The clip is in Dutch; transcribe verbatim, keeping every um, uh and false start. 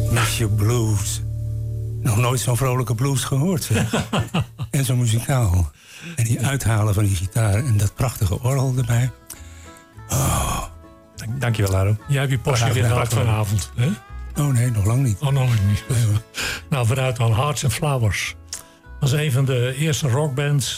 Miss You Blues. Nog nooit zo'n vrolijke blues gehoord, zeg. En zo muzikaal. En die uithalen van die gitaar en dat prachtige orgel erbij. Oh. Dank, dankjewel, Laro. Jij hebt je portie weer gehad vanavond, hè? Oh nee, nog lang niet. Oh, nog niet. Nee, hoor. Nou, vooruit dan Hearts and Flowers. Dat was een van de eerste rockbands